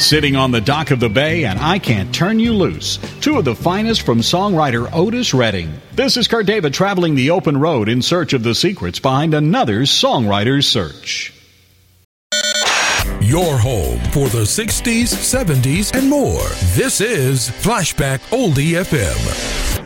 Sitting on the Dock of the Bay and I Can't Turn You Loose, two of the finest from songwriter Otis Redding. This is Kurt David traveling the open road in search of the secrets behind another songwriter's search. Your home for the 60s, 70s, and more. This is Flashback Oldie FM.